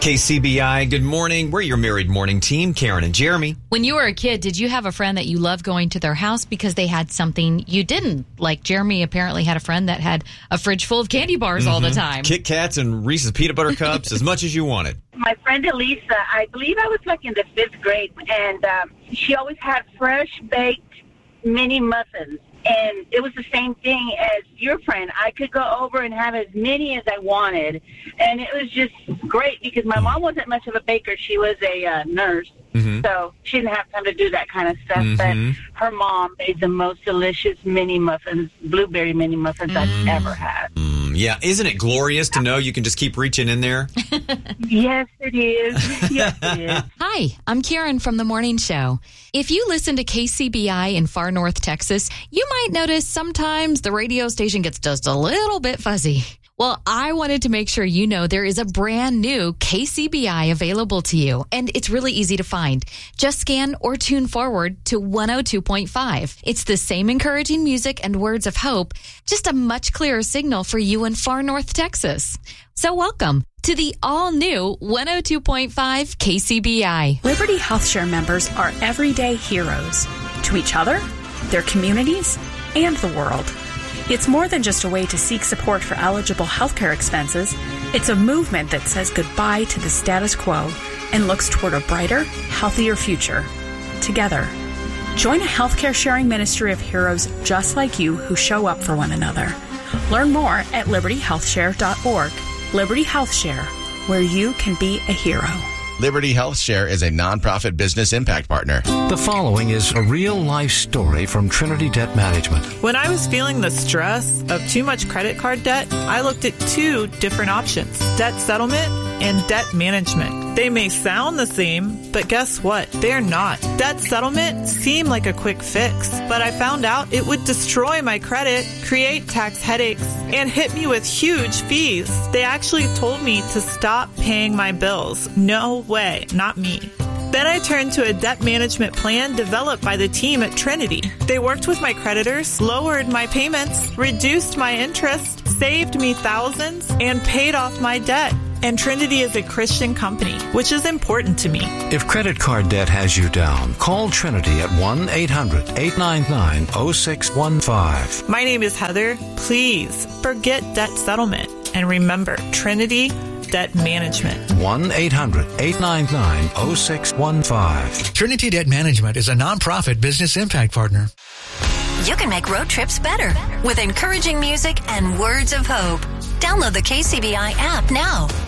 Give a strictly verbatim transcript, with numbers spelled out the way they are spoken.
K C B I, good morning. We're your married morning team, Karen and Jeremy. When you were a kid, did you have a friend that you loved going to their house because they had something you didn't? Like Jeremy apparently had a friend that had a fridge full of candy bars mm-hmm. all the time. Kit Kats and Reese's Peanut Butter Cups, as much as you wanted. My friend Elisa, I believe I was like in the fifth grade, and um, she always had fresh baked mini muffins. And it was the same thing as your friend. I could go over and have as many as I wanted. And it was just great because my mom wasn't much of a baker. She was a uh, nurse. Mm-hmm. So she didn't have time to do that kind of stuff. Mm-hmm. But her mom made the most delicious mini muffins, blueberry mini muffins mm. I've ever had. Mm, yeah. Isn't it glorious to know you can just keep reaching in there? Yes, it is. Yes, it is. Hi, I'm Karen from The Morning Show. If you listen to K C B I in far north Texas, you might notice sometimes the radio station gets just a little bit fuzzy. Well, I wanted to make sure you know there is a brand new K C B I available to you, and it's really easy to find. Just scan or tune forward to one oh two point five. It's the same encouraging music and words of hope, just a much clearer signal for you in far north Texas. So welcome to the all-new one oh two point five K C B I. Liberty HealthShare members are everyday heroes to each other, their communities, and the world. It's more than just a way to seek support for eligible healthcare expenses. It's a movement that says goodbye to the status quo and looks toward a brighter, healthier future. Together, join a healthcare sharing ministry of heroes just like you who show up for one another. Learn more at liberty health share dot org. Liberty HealthShare, where you can be a hero. Liberty HealthShare is a nonprofit business impact partner. The following is a real-life story from Trinity Debt Management. When I was feeling the stress of too much credit card debt, I looked at two different options, debt settlement and debt management. They may sound the same, but guess what? They're not. Debt settlement seemed like a quick fix, but I found out it would destroy my credit, create tax headaches, and hit me with huge fees. They actually told me to stop paying my bills. No way, not me. Then I turned to a debt management plan developed by the team at Trinity. They worked with my creditors, lowered my payments, reduced my interest, saved me thousands, and paid off my debt. And Trinity is a Christian company, which is important to me. If credit card debt has you down, call Trinity at one eight hundred eight nine nine oh six one five. My name is Heather. Please forget debt settlement. And remember, Trinity Debt Management. one eight hundred eight nine nine oh six one five. Trinity Debt Management is a nonprofit business impact partner. You can make road trips better with encouraging music and words of hope. Download the K C B I app now.